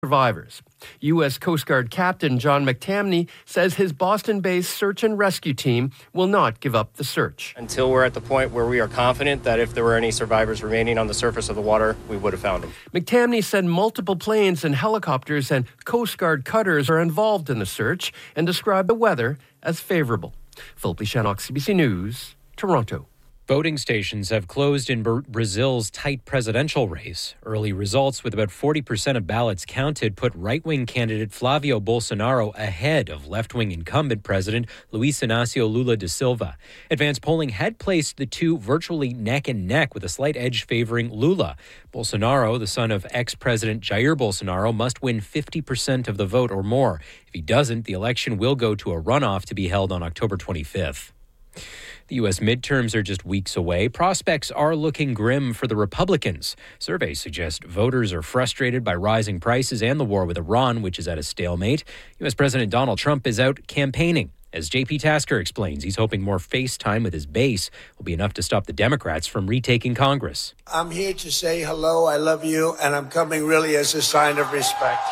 survivors. U.S. Coast Guard Captain John McTamney says his Boston-based search and rescue team will not give up the search. Until we're at the point where we are confident that if there were any survivors remaining on the surface of the water, we would have found them. McTamney said multiple planes and helicopters and Coast Guard cutters are involved in the search and described the weather as favorable. Philip Shannock, CBC News, Toronto. Voting stations have closed in Brazil's tight presidential race. Early results with about 40% of ballots counted put right-wing candidate Flavio Bolsonaro ahead of left-wing incumbent President Luiz Inácio Lula da Silva. Advanced polling had placed the two virtually neck and neck with a slight edge favoring Lula. Bolsonaro, the son of ex-President Jair Bolsonaro, must win 50% of the vote or more. If he doesn't, the election will go to a runoff to be held on October 25th. The U.S. midterms are just weeks away. Prospects are looking grim for the Republicans. Surveys suggest voters are frustrated by rising prices and the war with Iran, which is at a stalemate. U.S. President Donald Trump is out campaigning. As J.P. Tasker explains, he's hoping more face time with his base will be enough to stop the Democrats from retaking Congress. I'm here to say hello, I love you, and I'm coming really as a sign of respect.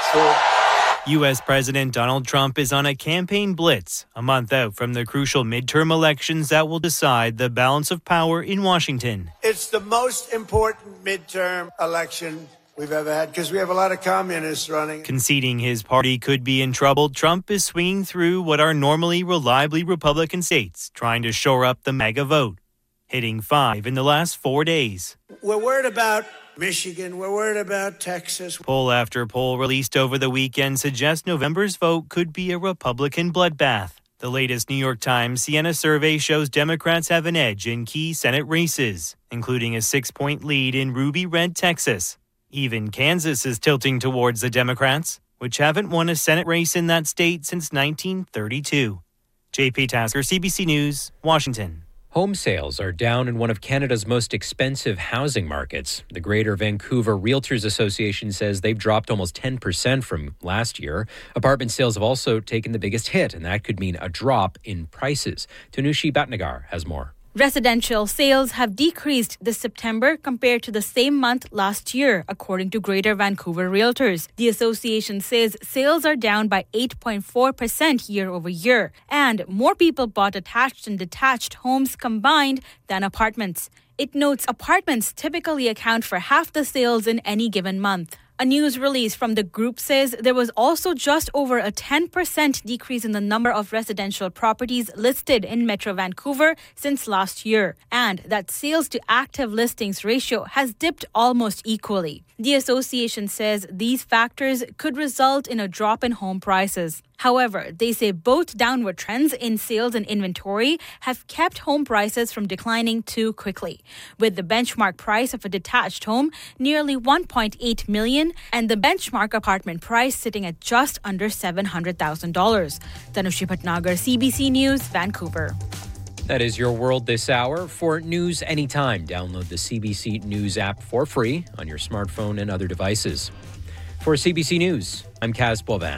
U.S. President Donald Trump is on a campaign blitz, a month out from the crucial midterm elections that will decide the balance of power in Washington. It's the most important midterm election we've ever had because we have a lot of communists running. Conceding his party could be in trouble, Trump is swinging through what are normally reliably Republican states, trying to shore up the MAGA vote, hitting 5 in the last 4 days. We're worried about Michigan, we're worried about Texas. Poll after poll released over the weekend suggests November's vote could be a Republican bloodbath. The latest New York Times Siena survey shows Democrats have an edge in key Senate races, including a 6-point lead in Ruby Red, Texas. Even Kansas is tilting towards the Democrats, which haven't won a Senate race in that state since 1932. J.P. Tasker, CBC News, Washington. Home sales are down in one of Canada's most expensive housing markets. The Greater Vancouver Realtors Association says they've dropped almost 10% from last year. Apartment sales have also taken the biggest hit, and that could mean a drop in prices. Tanushi Bhatnagar has more. Residential sales have decreased this September compared to the same month last year, according to Greater Vancouver Realtors. The association says sales are down by 8.4% year over year, and more people bought attached and detached homes combined than apartments. It notes apartments typically account for half the sales in any given month. A news release from the group says there was also just over a 10% decrease in the number of residential properties listed in Metro Vancouver since last year, and that sales to active listings ratio has dipped almost equally. The association says these factors could result in a drop in home prices. However, they say both downward trends in sales and inventory have kept home prices from declining too quickly, with the benchmark price of a detached home nearly $1.8 million and the benchmark apartment price sitting at just under $700,000. Tanushi Bhatnagar, CBC News, Vancouver. That is your world this hour. For news anytime, download the CBC News app for free on your smartphone and other devices. For CBC News, I'm Kaz Boivin.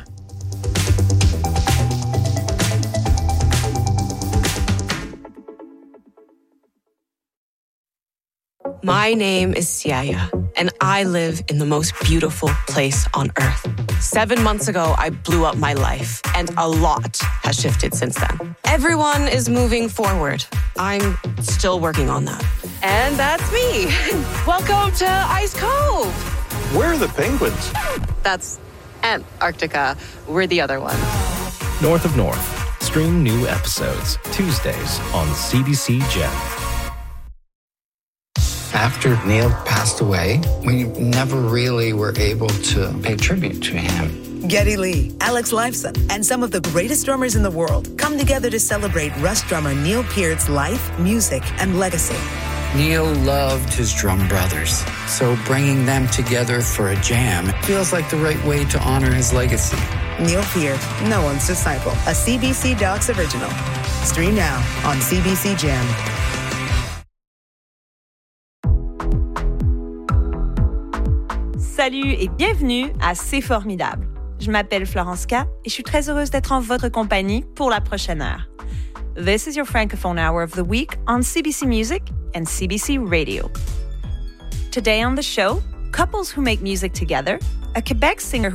My name is Siaya, and I live in the most beautiful place on earth. 7 months ago, I blew up my life, and a lot has shifted since then. Everyone is moving forward. I'm still working on that. And that's me. Welcome to Ice Cove. Where are the penguins? That's Antarctica. We're the other one. North of North. Stream new episodes Tuesdays on CBC Gem. After Neil passed away, we never really were able to pay tribute to him. Geddy Lee, Alex Lifeson, and some of the greatest drummers in the world come together to celebrate Rush drummer Neil Peart's life, music, and legacy. Neil loved his drum brothers, so bringing them together for a jam feels like the right way to honor his legacy. Neil Peart, no one's disciple, a CBC Docs original. Stream now on CBC Gem. Salut et bienvenue à C'est Formidable. Je m'appelle Florence K et je suis très heureuse d'être en votre compagnie pour la prochaine heure. This is your Francophone Hour of the Week on CBC Music and CBC Radio. Today on the show, couples who make music together, a Quebec singer who